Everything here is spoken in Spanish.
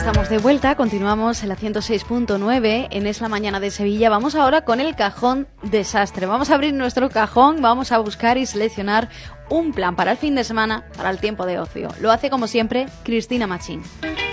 Estamos de vuelta, continuamos en la 106.9 en Es la Mañana de Sevilla. Vamos ahora con el cajón desastre. Vamos a abrir nuestro cajón, vamos a buscar y seleccionar un plan para el fin de semana, para el tiempo de ocio. Lo hace como siempre Cristina Machín.